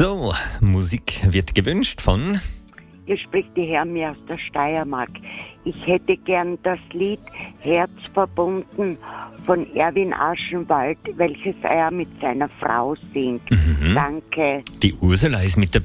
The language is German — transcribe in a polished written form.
So, Musik wird gewünscht von... Hier spricht die Hermi aus der Steiermark. Ich hätte gern das Lied Herz verbunden von Erwin Aschenwald, welches er mit seiner Frau singt. Danke. Die Ursula ist mit dabei.